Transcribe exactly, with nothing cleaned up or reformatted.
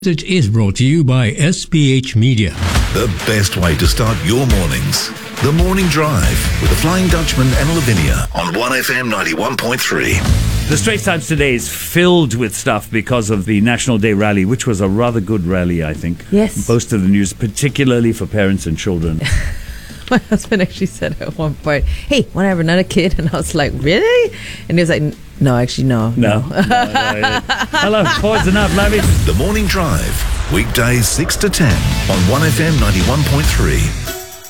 It is brought to you by S P H Media. The best way to start your mornings. The Morning Drive with the Flying Dutchman and Lavinia on one F M ninety-one point three. The Straits Times today is filled with stuff because of the National Day rally, which was a rather good rally, I think. Yes. Most of the news, particularly for parents and children. My husband actually said at one point, "Hey, want to have another kid?" And I was like, "Really?" And he was like, "No, actually, no." No. no, no yeah. Hello, poison up, Lavi. The Morning Drive, weekdays six to ten on one F M ninety-one point three.